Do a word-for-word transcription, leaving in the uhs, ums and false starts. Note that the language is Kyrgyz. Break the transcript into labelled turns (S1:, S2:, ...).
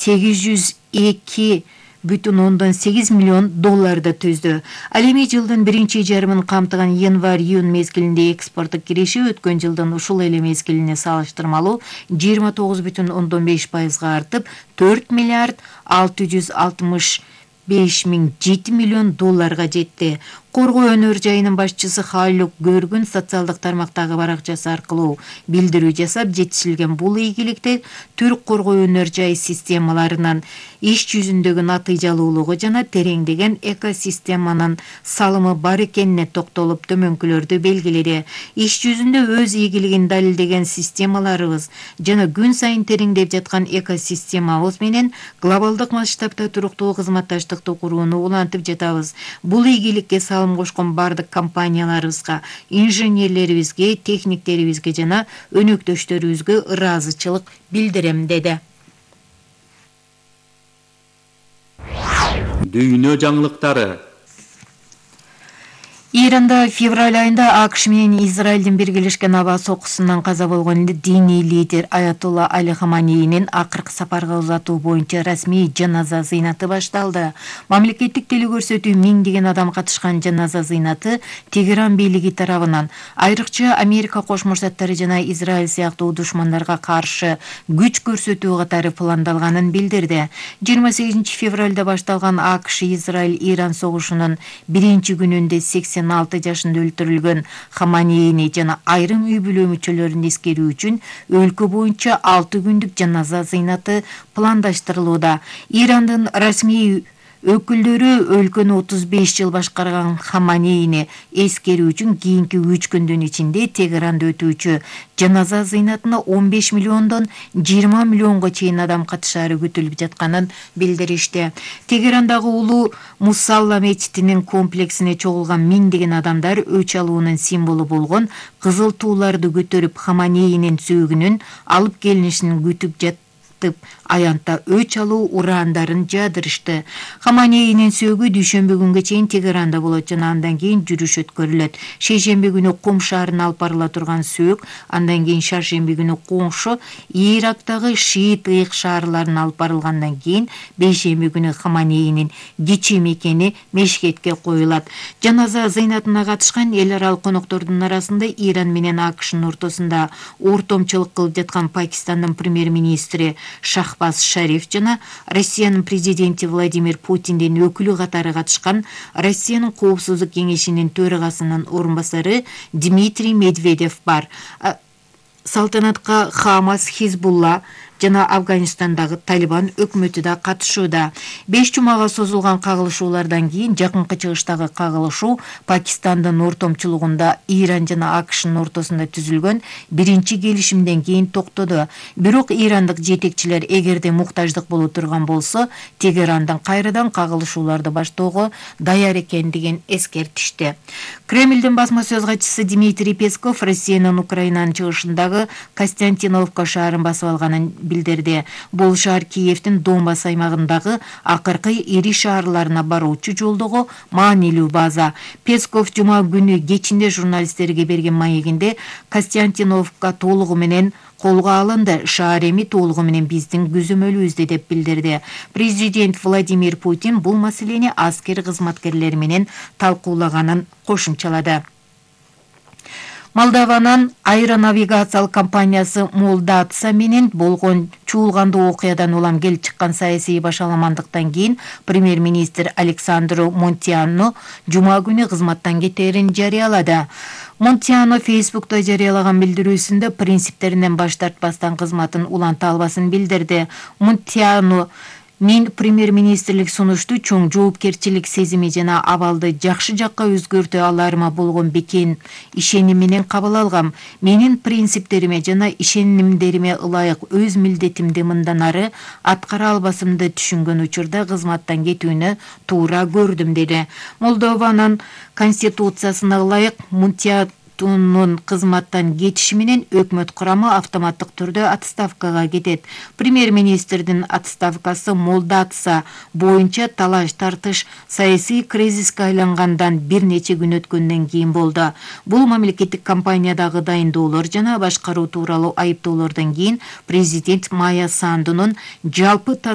S1: сегиз жүз эки бүтүн ондон сегиз миллион долларды түздү. Ал эми жылдын биринчи жарымын камтыган январь-июнь мезгилинде экспорттук киреши өткөн жылдын ушул эле мезгилине салыштырмалуу жыйырма тогуз бүтүн ондон беш пайызга артып, төрт миллиард алты жүз алтымыш беш миң жети миллион долларга жетти. Коргоо өнөр жайынын башчысы Халук Көргүн социалдык тармактагы баракчасы аркылуу билдирүү жасап, жетишилген бул ийгиликти Түрк коргоо өнөр жай системаларынын иш жүзүндөгү натыйжалуулугу жана тереңдеген экосистеманын салымы бар экенине токтолуп, төмөнкүлөрдү белгиледи. Иш жүзүндө өз ийгилигин далилдеген системаларыбыз жана күн сайын тереңдеп жаткан экосистемабыз менен глобалдык масштабта туруктуу кызматташтыкты курууну улантып жатабыз. Бул ийгиликке салым кошкон бардык компанияларыбызга, инженерлерибизге, техниктерибизге жана өнөктөштөрүбүзгө ыраазычылык билдирем деди.
S2: Дүйнө жаңылыктары.
S1: Иранда февраль айында АКШ менен Израилдин биргелешкен аба сокусунан каза болгон диний лидер Аятолла Али Хаманейнин акыркы сапарга узатуу боюнча расмий жаназа зыйнаты башталды. Мамлекеттик теле-көрсөтүү миңдеген адам катышкан жаназа зыйнаты Тегеран бийлиги тарабынан айрыкча Америка Кошмо Штаттары жана Израиль сыяктуу душмандарга каршы күч көрсөтүү катары пландалганын билдирди. жыйырма сегизинчи февралда башталган АКШ-Израиль-Иран согушунун биринчи күнүндө сексен алты жашында өлтүрүлгөн Хаманейни жана айрым үй бүлө мүчөлөрүн эскерүү үчүн өлкө боюнча алты күндүк жаназа зыйнаты пландаштырылууда. Ирандын расмий өкүлдөрү өлкөнү отуз беш жыл башкарган Хаманейни эскерүү үчүн кийинки үч күндүн ичинде Тегеранда өтүүчү жаназа зыйнатына он беш миллиондон жыйырма миллионго чейин адам катышаары күтүлүп жатканын билдиришти. Тегерандагы улуу Мусалла мечитинин комплексине чогулган миңдеген адамдар өч алуунун символу болгон кызыл тууларды көтөрүп Хаманейнин сөөгүнүн алып келинишин күтүп жатты. Аянтта өч алуу урандарын жадырышты. Хаманейнин сөөгү дүйшөмбү күнгө чейин Тегеранда болот жана андан кийин жүрүш өткөрүлөт. Шейшемби күнү Кум шаарына алып барыла турган сөök андан кийин шаршемби күнү коңшу Ирактагы шиит ыйык шаарларына алып барылгандан кийин бейшемби күнү Хаманейнин кичи мекени мешкетке коюлат. Жаназа зыйнатына катышкан эл аралык коноктордун арасында Иран менен АКШнын ортосунда ортомчулук кылып жаткан Пакистандын премьер-министри Шахбаз Шариф жана Россиянын президенти Владимир Путиндин өкүлү катары катышкан Россиянын коопсуздук кеңешинин төрагасынын орун басары Дмитрий Медведев бар. Салтанатка Хамас, Хизбулла жана Афганистандагы Талибан өкмөтү да катышууда. беш жумага созулган кагылышуулардан кийин жакынкы чыгыштагы кагылышуу Пакистандын ортомчулугунда Иран жана АКШнын ортосунда түзүлгөн биринчи келишимден кийин токтоду. Бирок ирандык жетекчилер эгерде муктаждык боло турган болсо, Тегерандын кайрадан кагылышууларды баштоого даяр экендигин эскертишти. Кремлдин басма сөз катчысы Дмитрий Песков Россиянын Украинанын чыгышындагы Константиновка шаарын басып алганын билдирди. Бул шаар Киевдин Донбасс аймагындагы акыркы ири шаарларына баруучу жолдогу маанилүү база. Песков жума күнү кечинде журналисттерге берген маегинде Константиновка толугу менен колго алынды, шаар эми толугу менен биздин күзөмөлүбүздө деп билдирди. Президент Владимир Путин бул маселени аскер кызматкерлери менен талкуулаганын кошумчалады. Молдованын аэронавигациялык компаниясы Молдатса менен болгон чуулгандуу окуядан улам келип чыккан саясий башаламандыктан кийин премьер-министр Александро Монтиано жума күнү кызматтан кетээрин жарыялады. Монтиано Фейсбукта жарыялаган билдирүүсүндө принциптеринен баш тартпастан кызматын уланта албасын билдирди. Монтиано Мен премьер-министрлик сунушту чоң жоопкерчилик сезими жана абалды жакшы жакка өзгөртө аларыма болгон бекен ишеним менен кабыл алгам. Менин принциптериме жана ишенимдериме ылайык өз милдетимди мындан ары аткара албасымды түшүнгөн учурда кызматтан кетүүнү туура көрдүм деди. Молдованын конституциясына ылайык Монтиано Тунун кызматтан кетиши менен өкмөт курамы автоматтык түрдө отставкага кетет. Премьер-министрдин отставкасы Молдатса боюнча талаш тартыш саясий кризиске айлангандан бир нече күн өткөндөн кийин болду. Бул мамлекеттик компаниядагы дайындоолор жана башкаруу тууралуу айыптоолордон кийин президент Майя Сандунун жалпы